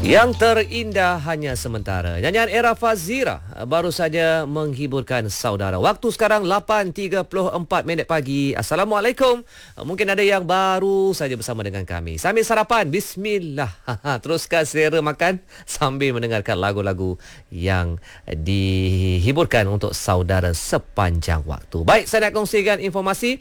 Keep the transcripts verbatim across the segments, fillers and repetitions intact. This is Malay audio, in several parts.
Yang terindah hanya sementara. Nyanyian Era Fazira baru saja menghiburkan saudara. Waktu sekarang lapan tiga puluh empat minit pagi. Assalamualaikum. Mungkin ada yang baru saja bersama dengan kami. Sambil sarapan, bismillah. Teruskan selera makan sambil mendengarkan lagu-lagu yang dihiburkan untuk saudara sepanjang waktu. Baik, saya nak kongsikan informasi.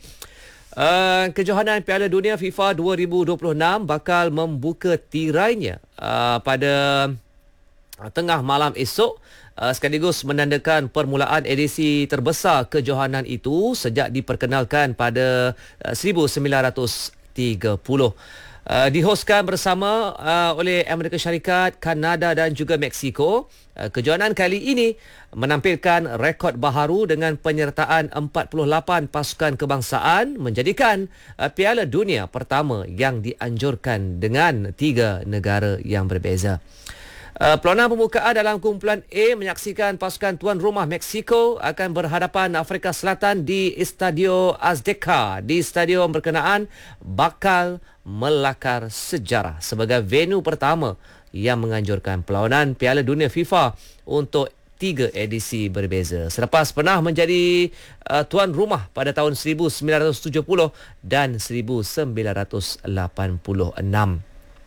Uh, kejohanan Piala Dunia FIFA dua ribu dua puluh enam bakal membuka tirainya uh, pada tengah malam esok, uh, sekaligus menandakan permulaan edisi terbesar kejohanan itu sejak diperkenalkan pada uh, seribu sembilan ratus tiga puluh. Uh, dihoskan bersama uh, oleh Amerika Syarikat, Kanada dan juga Mexico. Uh, kejohanan kali ini menampilkan rekod baharu dengan penyertaan empat puluh lapan pasukan kebangsaan, menjadikan uh, Piala Dunia pertama yang dianjurkan dengan tiga negara yang berbeza. Uh, Perlawanan pembukaan dalam kumpulan A menyaksikan pasukan tuan rumah Mexico akan berhadapan Afrika Selatan di Estadio Azteca. Di stadium berkenaan bakal melakar sejarah sebagai venue pertama yang menganjurkan perlawanan Piala Dunia FIFA untuk tiga edisi berbeza. Selepas pernah menjadi uh, tuan rumah pada tahun seribu sembilan ratus tujuh puluh dan seribu sembilan ratus lapan puluh enam.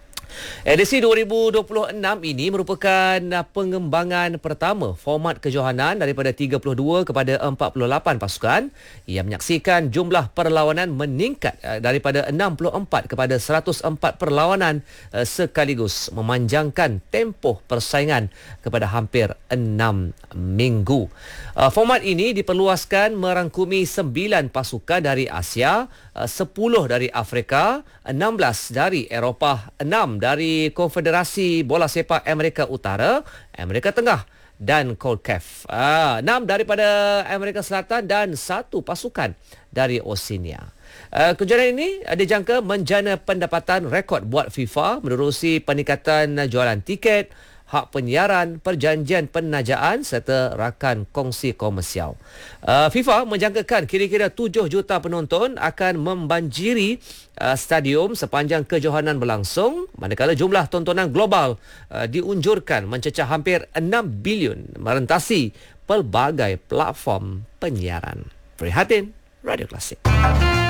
Edisi dua ribu dua puluh enam ini merupakan pengembangan pertama format kejohanan daripada tiga puluh dua kepada empat puluh lapan pasukan, yang menyaksikan jumlah perlawanan meningkat daripada enam puluh empat kepada seratus empat perlawanan, sekaligus memanjangkan tempoh persaingan kepada hampir enam minggu. Format ini diperluaskan merangkumi sembilan pasukan dari Asia, sepuluh dari Afrika, enam belas dari Eropah, enam dari Konfederasi Bola Sepak Amerika Utara, Amerika Tengah dan CONCACAF, ah, enam daripada Amerika Selatan dan satu pasukan dari Oceania. Uh, kejohanan ini dijangka menjana pendapatan rekod buat FIFA menerusi peningkatan jualan tiket, hak penyiaran, perjanjian penajaan serta rakan kongsi komersial. Uh, FIFA menjangkakan kira-kira tujuh juta penonton akan membanjiri uh, stadium sepanjang kejohanan berlangsung, manakala jumlah tontonan global uh, diunjurkan mencecah hampir enam bilion merentasi pelbagai platform penyiaran. Prihatin Radio Klasik.